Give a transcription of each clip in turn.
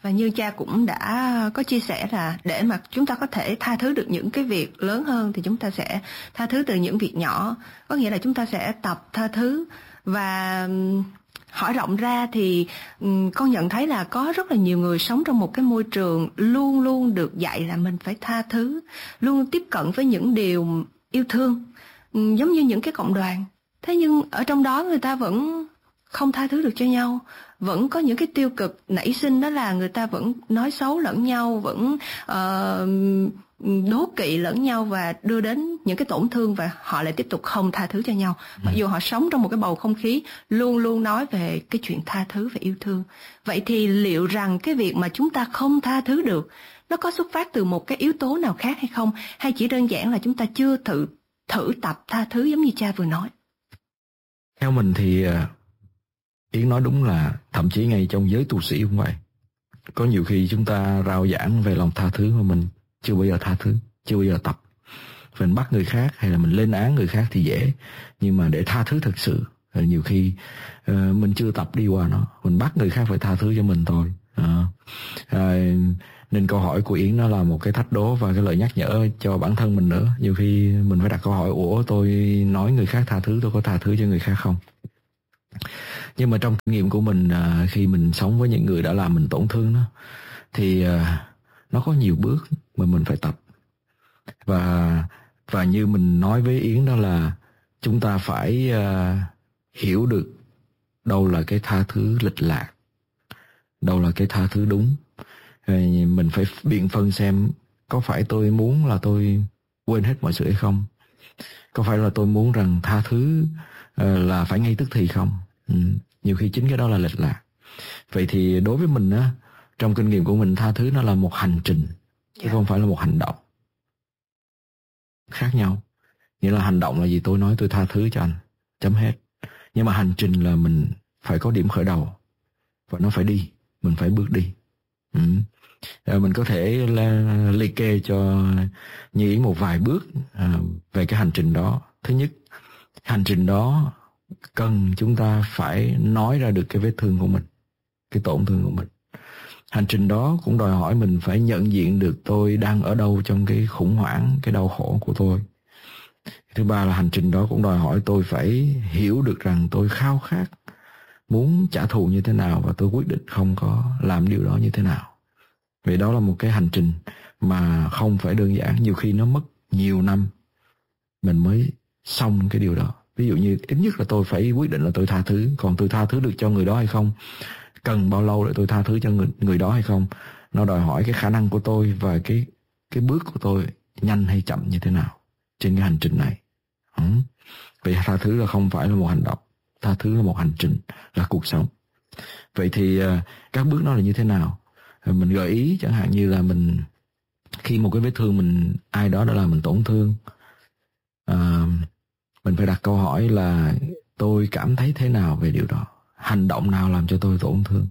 Và như cha cũng đã có chia sẻ là để mà chúng ta có thể tha thứ được những cái việc lớn hơn thì chúng ta sẽ tha thứ từ những việc nhỏ. Có nghĩa là chúng ta sẽ tập tha thứ. Và hỏi rộng ra thì con nhận thấy là có rất là nhiều người sống trong một cái môi trường luôn luôn được dạy là mình phải tha thứ, luôn tiếp cận với những điều yêu thương, giống như những cái cộng đoàn. Thế nhưng ở trong đó người ta vẫn không tha thứ được cho nhau, vẫn có những cái tiêu cực nảy sinh, đó là người ta vẫn nói xấu lẫn nhau, vẫn đố kỵ lẫn nhau và đưa đến những cái tổn thương, và họ lại tiếp tục không tha thứ cho nhau. Mặc dù họ sống trong một cái bầu không khí luôn luôn nói về cái chuyện tha thứ và yêu thương. Vậy thì liệu rằng cái việc mà chúng ta không tha thứ được nó có xuất phát từ một cái yếu tố nào khác hay không, hay chỉ đơn giản là chúng ta chưa thử tập tha thứ giống như cha vừa nói? Theo mình thì Yến nói đúng, là thậm chí ngay trong giới tu sĩ cũng vậy. Có nhiều khi chúng ta rao giảng về lòng tha thứ mà mình chưa bao giờ tha thứ, chưa bao giờ tập. Mình bắt người khác hay là mình lên án người khác thì dễ, nhưng mà để tha thứ thực sự nhiều khi mình chưa tập đi qua nó. Mình bắt người khác phải tha thứ cho mình thôi. Nên câu hỏi của Yến nó là một cái thách đố và cái lời nhắc nhở cho bản thân mình nữa. Nhiều khi mình phải đặt câu hỏi, ủa tôi nói người khác tha thứ, tôi có tha thứ cho người khác không? Nhưng mà trong kinh nghiệm của mình, khi mình sống với những người đã làm mình tổn thương đó, thì nó có nhiều bước mà mình phải tập. Và như mình nói với Yến đó là chúng ta phải hiểu được đâu là cái tha thứ lệch lạc, đâu là cái tha thứ đúng. Mình phải biện phân xem có phải tôi muốn là tôi quên hết mọi sự hay không, có phải là tôi muốn rằng tha thứ là phải ngay tức thì không. Nhiều khi chính cái đó là lệch lạc. Vậy thì đối với mình á, trong kinh nghiệm của mình, tha thứ nó là một hành trình, chứ không phải là một hành động. Khác nhau. Nghĩa là hành động là gì? Tôi nói tôi tha thứ cho anh, chấm hết. Nhưng mà hành trình là mình phải có điểm khởi đầu, và nó phải đi, mình phải bước đi. Mình có thể liệt kê cho Như Yến một vài bước về cái hành trình đó. Thứ nhất, hành trình đó cần chúng ta phải nói ra được cái vết thương của mình, cái tổn thương của mình. Hành trình đó cũng đòi hỏi mình phải nhận diện được tôi đang ở đâu trong cái khủng hoảng, cái đau khổ của tôi. Thứ ba là hành trình đó cũng đòi hỏi tôi phải hiểu được rằng tôi khao khát, muốn trả thù như thế nào, và tôi quyết định không có làm điều đó như thế nào. Vì đó là một cái hành trình mà không phải đơn giản. Nhiều khi nó mất nhiều năm mình mới xong cái điều đó. Ví dụ như ít nhất là tôi phải quyết định là tôi tha thứ. Còn tôi tha thứ được cho người đó hay không, cần bao lâu để tôi tha thứ cho người đó hay không, nó đòi hỏi cái khả năng của tôi và cái bước của tôi nhanh hay chậm như thế nào trên cái hành trình này. Vì tha thứ là không phải là một hành động, tha thứ là một hành trình, là cuộc sống. Vậy thì các bước đó là như thế nào? Mình gợi ý chẳng hạn như là mình, khi một cái vết thương ai đó đã làm mình tổn thương, mình phải đặt câu hỏi là tôi cảm thấy thế nào về điều đó, hành động nào làm cho tôi tổn thương,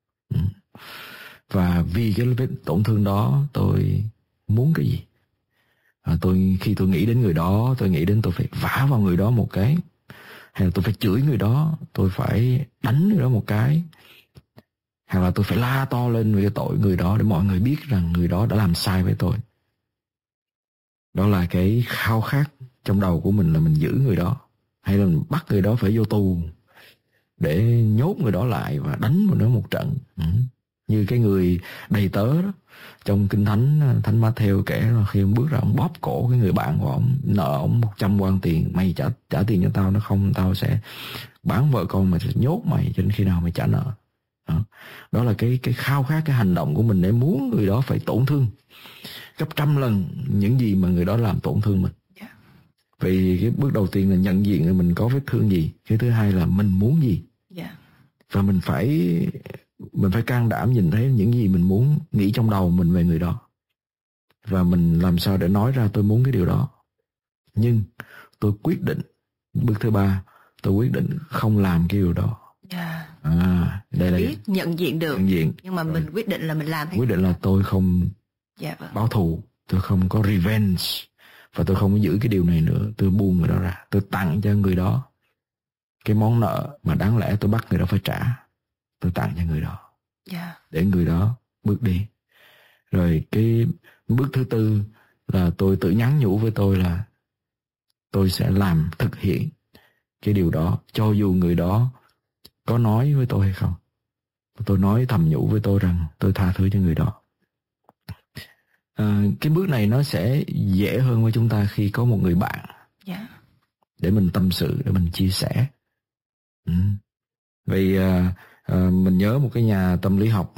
và vì cái vết tổn thương đó tôi muốn cái gì. Khi tôi nghĩ đến người đó, tôi nghĩ đến tôi phải vả vào người đó một cái, hay là tôi phải chửi người đó, tôi phải đánh người đó một cái, hay là tôi phải la to lên về cái tội người đó để mọi người biết rằng người đó đã làm sai với tôi. Đó là cái khao khát trong đầu của mình, là mình giữ người đó, hay là mình bắt người đó phải vô tù để nhốt người đó lại và đánh người đó một trận. Như cái người đầy tớ đó, trong Kinh Thánh, Thánh Matthew kể là khi ông bước ra, ông bóp cổ cái người bạn của ông, nợ ông 100 quan tiền, mày trả tiền cho tao, nó không tao sẽ bán vợ con mày, sẽ nhốt mày cho đến khi nào mày trả nợ. Đó là cái khao khát, cái hành động của mình để muốn người đó phải tổn thương gấp 100 lần những gì mà người đó làm tổn thương mình. Vì cái bước đầu tiên là nhận diện là mình có vết thương gì. Cái thứ hai là mình muốn gì. Và mình phải can đảm nhìn thấy những gì mình muốn, nghĩ trong đầu mình về người đó, và mình làm sao để nói ra tôi muốn cái điều đó. Nhưng tôi quyết định, bước thứ ba, tôi quyết định không làm cái điều đó. Đây là biết nhận diện được, nhưng mà mình quyết định là mình làm. Quyết định là tôi không báo thù, tôi không có revenge, và tôi không có giữ cái điều này nữa. Tôi buông người đó ra, tôi tặng cho người đó cái món nợ mà đáng lẽ tôi bắt người đó phải trả. Tôi tặng cho người đó, để người đó bước đi. Rồi cái bước thứ tư là tôi tự nhắn nhủ với tôi là tôi sẽ làm thực hiện cái điều đó, cho dù người đó có nói với tôi hay không. Tôi nói thầm nhủ với tôi rằng tôi tha thứ cho người đó. Cái bước này nó sẽ dễ hơn với chúng ta khi có một người bạn để mình tâm sự, để mình chia sẻ. Vì mình nhớ một cái nhà tâm lý học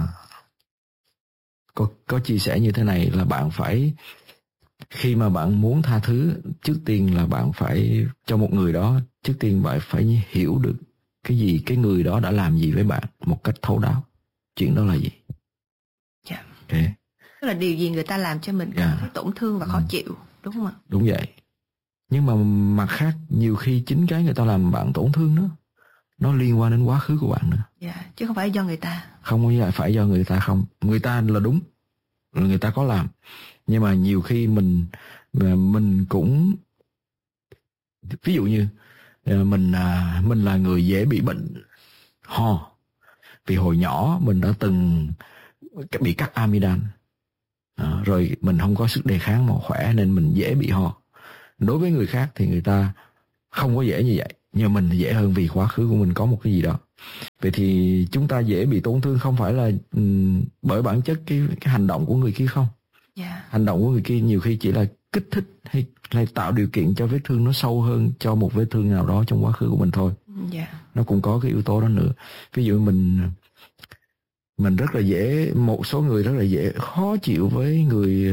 có chia sẻ như thế này, là bạn phải, khi mà bạn muốn tha thứ, trước tiên là bạn phải cho một người đó, trước tiên bạn phải hiểu được cái người đó đã làm gì với bạn một cách thấu đáo. Chuyện đó là gì? Okay. Tức là điều gì người ta làm cho mình cảm thấy tổn thương và khó chịu, đúng không ạ? Đúng vậy. Nhưng mà mặt khác, nhiều khi chính cái người ta làm bạn tổn thương đó, nó liên quan đến quá khứ của bạn nữa. Chứ không phải do người ta. Không phải do người ta, không. Người ta là đúng, người ta có làm. Nhưng mà nhiều khi mình cũng, ví dụ như mình là người dễ bị bệnh ho, vì hồi nhỏ mình đã từng bị cắt amidan, rồi mình không có sức đề kháng mà khỏe nên mình dễ bị ho. Đối với người khác thì người ta không có dễ như vậy, nhưng mình thì dễ hơn vì quá khứ của mình có một cái gì đó. Vậy thì chúng ta dễ bị tổn thương không phải là bởi bản chất cái hành động của người kia không. Hành động của người kia nhiều khi chỉ là kích thích hay tạo điều kiện cho vết thương nó sâu hơn, cho một vết thương nào đó trong quá khứ của mình thôi. Nó cũng có cái yếu tố đó nữa. Ví dụ mình rất là dễ, một số người rất là dễ khó chịu với người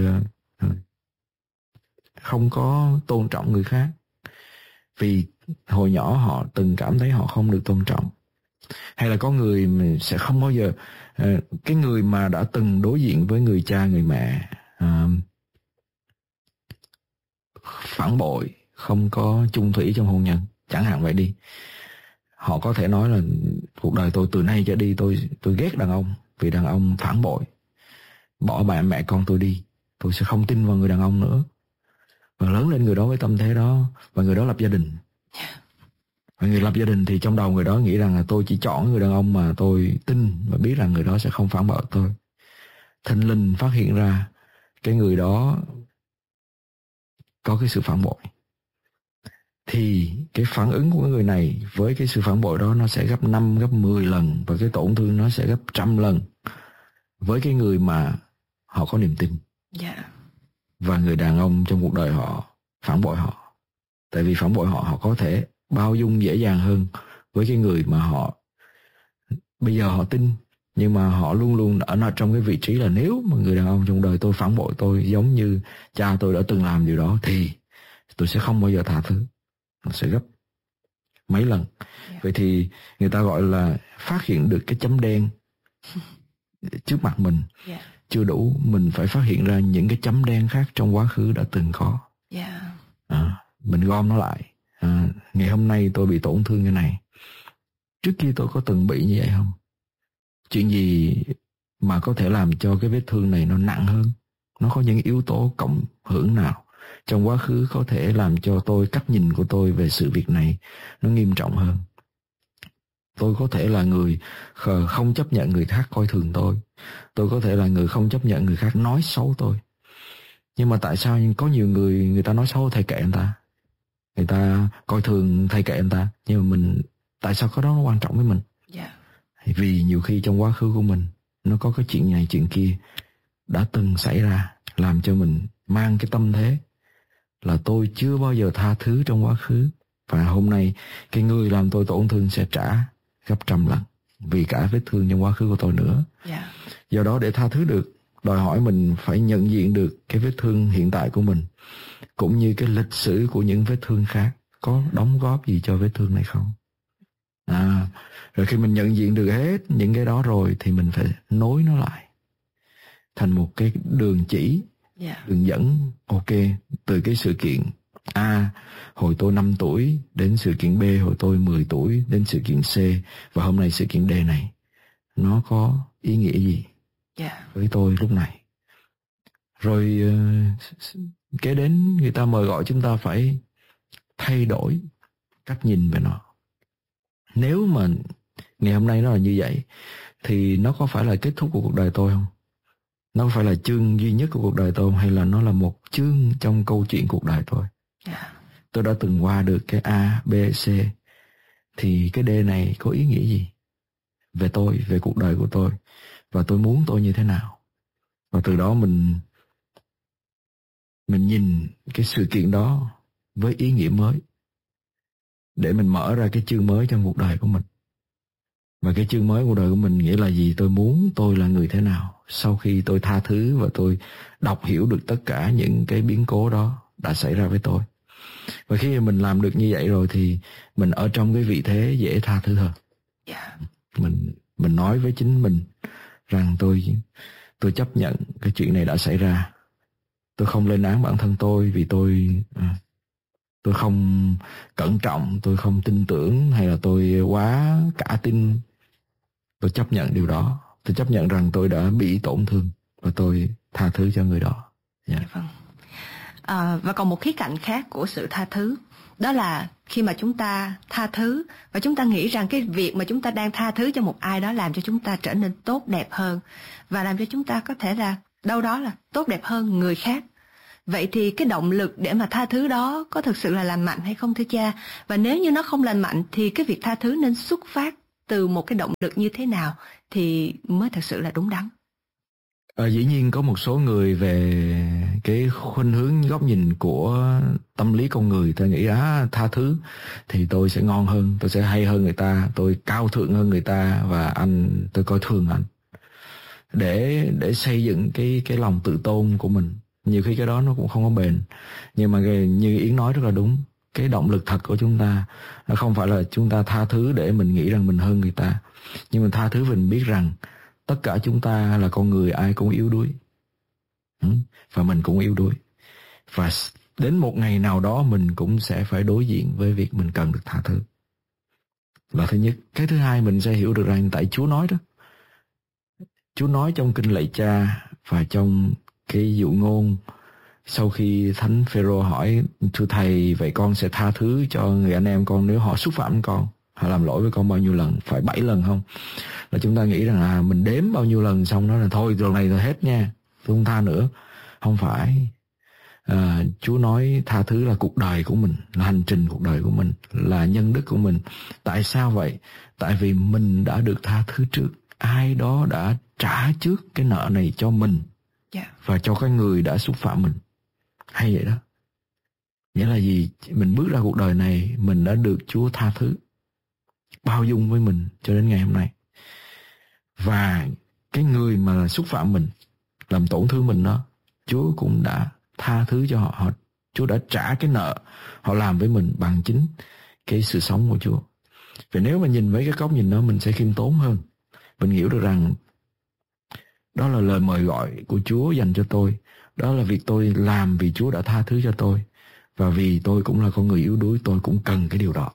không có tôn trọng người khác, vì hồi nhỏ họ từng cảm thấy họ không được tôn trọng. Hay là có người mình sẽ không bao giờ, cái người mà đã từng đối diện với người cha người mẹ phản bội, không có chung thủy trong hôn nhân, chẳng hạn vậy đi, họ có thể nói là cuộc đời tôi từ nay trở đi tôi ghét đàn ông vì đàn ông phản bội, bỏ bà mẹ con tôi đi, tôi sẽ không tin vào người đàn ông nữa. Và lớn lên người đó với tâm thế đó, và người đó lập gia đình. Và người lập gia đình thì trong đầu người đó nghĩ rằng là tôi chỉ chọn người đàn ông mà tôi tin và biết rằng người đó sẽ không phản bội tôi. Thình lình phát hiện ra cái người đó có cái sự phản bội, thì cái phản ứng của người này với cái sự phản bội đó nó sẽ gấp 5, gấp 10 lần, và cái tổn thương nó sẽ gấp 100 lần với cái người mà họ có niềm tin. Và người đàn ông trong cuộc đời họ phản bội họ. Tại vì phản bội họ, họ có thể bao dung dễ dàng hơn với cái người mà họ bây giờ họ tin, nhưng mà họ luôn luôn ở trong cái vị trí là nếu mà người đàn ông trong đời tôi phản bội tôi giống như cha tôi đã từng làm điều đó thì tôi sẽ không bao giờ tha thứ. Nó sẽ gấp mấy lần. Vậy thì người ta gọi là phát hiện được cái chấm đen trước mặt mình chưa đủ, mình phải phát hiện ra những cái chấm đen khác trong quá khứ đã từng có. Mình gom nó lại. Ngày hôm nay tôi bị tổn thương như này, trước kia tôi có từng bị như vậy không? Chuyện gì mà có thể làm cho cái vết thương này nó nặng hơn? Nó có những yếu tố cộng hưởng nào trong quá khứ có thể làm cho cách nhìn của tôi về sự việc này nó nghiêm trọng hơn? Tôi có thể là người không chấp nhận người khác coi thường tôi. Tôi có thể là người không chấp nhận người khác nói xấu tôi. Nhưng mà tại sao có nhiều người ta nói xấu thầy kệ người ta, người ta coi thường thầy kệ người ta, nhưng mà tại sao cái đó nó quan trọng với mình? Vì nhiều khi trong quá khứ của mình nó có cái chuyện này chuyện kia đã từng xảy ra, làm cho mình mang cái tâm thế là tôi chưa bao giờ tha thứ trong quá khứ, và hôm nay cái người làm tôi tổn thương sẽ trả gấp 100 lần vì cả vết thương trong quá khứ của tôi nữa. Do đó để tha thứ được, đòi hỏi mình phải nhận diện được cái vết thương hiện tại của mình, cũng như cái lịch sử của những vết thương khác có đóng góp gì cho vết thương này không. Rồi khi mình nhận diện được hết những cái đó rồi thì mình phải nối nó lại thành một cái đường chỉ, đường dẫn. Ok, từ cái sự kiện A hồi tôi 5 tuổi đến sự kiện B hồi tôi 10 tuổi đến sự kiện C, và hôm nay sự kiện D này nó có ý nghĩa gì với tôi lúc này. Rồi kế đến người ta mời gọi chúng ta phải thay đổi cách nhìn về nó. Nếu mà ngày hôm nay nó là như vậy, thì nó có phải là kết thúc của cuộc đời tôi không? Nó có phải là chương duy nhất của cuộc đời tôi không? Hay là nó là một chương trong câu chuyện cuộc đời tôi? Tôi đã từng qua được cái A, B, C, thì cái D này có ý nghĩa gì về tôi, về cuộc đời của tôi, và tôi muốn tôi như thế nào? Và từ đó mình nhìn cái sự kiện đó với ý nghĩa mới, để mình mở ra cái chương mới trong cuộc đời của mình. Và cái chương mới cuộc đời của mình nghĩa là gì? Tôi muốn tôi là người thế nào sau khi tôi tha thứ và tôi đọc hiểu được tất cả những cái biến cố đó đã xảy ra với tôi. Và khi mình làm được như vậy rồi thì mình ở trong cái vị thế dễ tha thứ hơn. Mình nói với chính mình rằng tôi chấp nhận cái chuyện này đã xảy ra. Tôi không lên án bản thân tôi vì tôi không cẩn trọng, tôi không tin tưởng, hay là tôi quá cả tin. Tôi chấp nhận điều đó. Tôi chấp nhận rằng tôi đã bị tổn thương và tôi tha thứ cho người đó. Vâng. Và còn một khía cạnh khác của sự tha thứ, đó là khi mà chúng ta tha thứ và chúng ta nghĩ rằng cái việc mà chúng ta đang tha thứ cho một ai đó làm cho chúng ta trở nên tốt đẹp hơn, và làm cho chúng ta có thể là đâu đó là tốt đẹp hơn người khác. Vậy thì cái động lực để mà tha thứ đó có thực sự là lành mạnh hay không thưa cha? Và nếu như nó không lành mạnh thì cái việc tha thứ nên xuất phát từ một cái động lực như thế nào thì mới thật sự là đúng đắn? Dĩ nhiên có một số người về cái khuynh hướng góc nhìn của tâm lý con người, ta nghĩ tha thứ thì tôi sẽ ngon hơn, tôi sẽ hay hơn người ta, tôi cao thượng hơn người ta, và tôi coi thường anh, để xây dựng cái lòng tự tôn của mình. Nhiều khi cái đó nó cũng không có bền. Nhưng mà như Yến nói rất là đúng, cái động lực thật của chúng ta nó không phải là chúng ta tha thứ để mình nghĩ rằng mình hơn người ta, nhưng mình tha thứ vì mình biết rằng tất cả chúng ta là con người, ai cũng yếu đuối, và mình cũng yếu đuối, và đến một ngày nào đó mình cũng sẽ phải đối diện với việc mình cần được tha thứ, là thứ nhất. Cái thứ hai, mình sẽ hiểu được rằng tại Chúa nói đó, Chúa nói trong Kinh Lạy Cha và trong cái dụ ngôn, sau khi Thánh Phêrô hỏi: thưa thầy, vậy con sẽ tha thứ cho người anh em con nếu họ xúc phạm con, họ làm lỗi với con bao nhiêu lần, phải 7 lần không? Là chúng ta nghĩ rằng mình đếm bao nhiêu lần xong đó là thôi, lần này là hết nha, tôi không tha nữa. Không phải. Chúa nói tha thứ là cuộc đời của mình, là hành trình cuộc đời của mình, là nhân đức của mình. Tại sao vậy? Tại vì mình đã được tha thứ trước. Ai đó đã trả trước cái nợ này cho mình và cho cái người đã xúc phạm mình. Hay vậy đó. Nghĩa là gì? Mình bước ra cuộc đời này, mình đã được Chúa tha thứ, bao dung với mình cho đến ngày hôm nay. Và cái người mà xúc phạm mình, làm tổn thương mình đó, Chúa cũng đã tha thứ cho họ. Chúa đã trả cái nợ họ làm với mình bằng chính cái sự sống của Chúa. Vậy nếu mà nhìn với cái góc nhìn đó, mình sẽ khiêm tốn hơn. Mình hiểu được rằng đó là lời mời gọi của Chúa dành cho tôi. Đó là việc tôi làm vì Chúa đã tha thứ cho tôi. Và vì tôi cũng là con người yếu đuối, tôi cũng cần cái điều đó.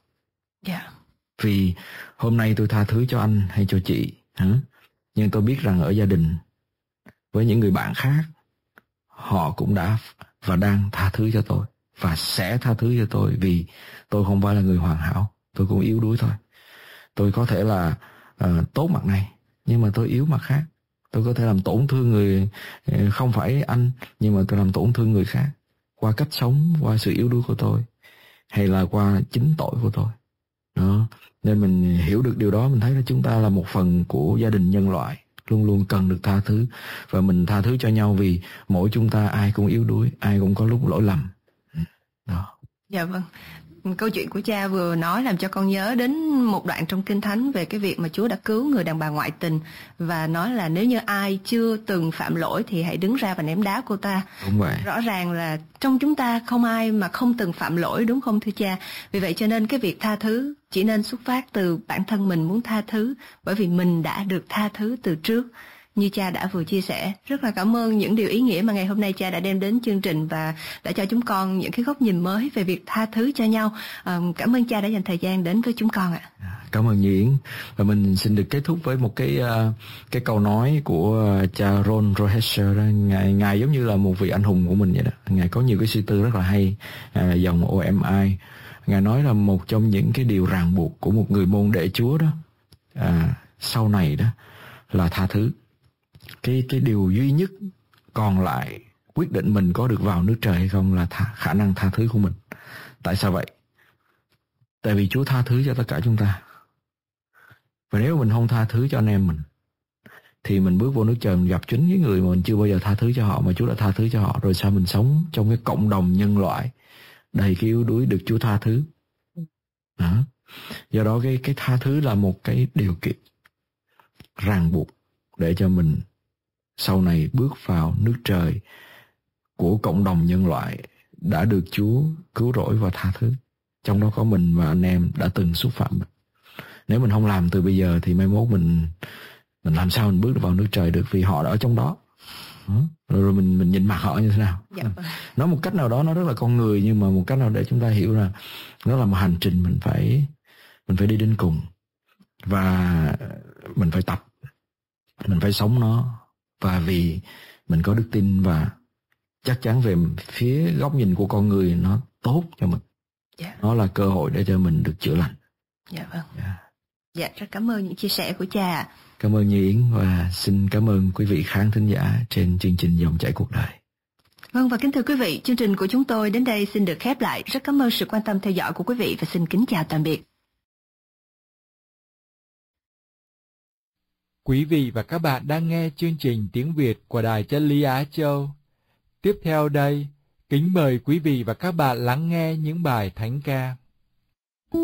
Vì hôm nay tôi tha thứ cho anh hay cho chị, nhưng tôi biết rằng ở gia đình, với những người bạn khác, họ cũng đã và đang tha thứ cho tôi, và sẽ tha thứ cho tôi, vì tôi không phải là người hoàn hảo, tôi cũng yếu đuối thôi. Tôi có thể là tốt mặt này, nhưng mà tôi yếu mặt khác. Tôi có thể làm tổn thương người, không phải anh, nhưng mà tôi làm tổn thương người khác qua cách sống, qua sự yếu đuối của tôi, hay là qua chính tội của tôi. Đó. Nên mình hiểu được điều đó, mình thấy là chúng ta là một phần của gia đình nhân loại, luôn luôn cần được tha thứ, và mình tha thứ cho nhau vì mỗi chúng ta ai cũng yếu đuối, ai cũng có lúc lỗi lầm. Đó. Dạ vâng. Câu chuyện của cha vừa nói làm cho con nhớ đến một đoạn trong Kinh Thánh về cái việc mà Chúa đã cứu người đàn bà ngoại tình, và nói là nếu như ai chưa từng phạm lỗi thì hãy đứng ra và ném đá cô ta. Đúng vậy. Rõ ràng là trong chúng ta không ai mà không từng phạm lỗi, đúng không thưa cha? Vì vậy cho nên cái việc tha thứ chỉ nên xuất phát từ bản thân mình muốn tha thứ, bởi vì mình đã được tha thứ từ trước, như cha đã vừa chia sẻ. Rất là cảm ơn những điều ý nghĩa mà ngày hôm nay cha đã đem đến chương trình và đã cho chúng con những cái góc nhìn mới về việc tha thứ cho nhau. Cảm ơn cha đã dành thời gian đến với chúng con ạ. Cảm ơn Nhi Yến. Và mình xin được kết thúc với một cái câu nói của cha Ron Rohesher đó. Ngài giống như là một vị anh hùng của mình vậy đó. Ngài có nhiều cái suy tư rất là hay, dòng OMI. Ngài nói là một trong những cái điều ràng buộc của một người môn đệ Chúa đó sau này đó là tha thứ. Cái điều duy nhất còn lại quyết định mình có được vào nước trời hay không là khả năng tha thứ của mình. Tại sao vậy? Tại vì Chúa tha thứ cho tất cả chúng ta. Và nếu mình không tha thứ cho anh em mình thì mình bước vô nước trời, mình gặp chính cái người mà mình chưa bao giờ tha thứ cho họ, mà Chúa đã tha thứ cho họ. Rồi sao mình sống trong cái cộng đồng nhân loại đầy cái yếu đuối được Chúa tha thứ. Do đó cái tha thứ là một cái điều kiện ràng buộc để cho mình sau này bước vào nước trời của cộng đồng nhân loại đã được Chúa cứu rỗi và tha thứ. Trong đó có mình và anh em đã từng xúc phạm mình. Nếu mình không làm từ bây giờ thì mai mốt mình làm sao mình bước vào nước trời được, vì họ đã ở trong đó. Rồi mình nhìn mặt họ như thế nào. Nói một cách nào đó nó rất là con người, nhưng mà một cách nào để chúng ta hiểu là nó là một hành trình mình phải đi đến cùng, và mình phải tập, mình phải sống nó. Và vì mình có đức tin và chắc chắn về phía góc nhìn của con người nó tốt cho mình. Nó là cơ hội để cho mình được chữa lành. Dạ, rất cảm ơn những chia sẻ của cha. Cảm ơn Như Yến và xin cảm ơn quý vị khán thính giả trên chương trình Dòng chảy cuộc đời. Vâng, và kính thưa quý vị, chương trình của chúng tôi đến đây xin được khép lại. Rất cảm ơn sự quan tâm theo dõi của quý vị và xin kính chào tạm biệt. Quý vị và các bạn đang nghe chương trình tiếng Việt của Đài Chân Lý Á Châu. Tiếp theo đây, kính mời quý vị và các bạn lắng nghe những bài thánh ca.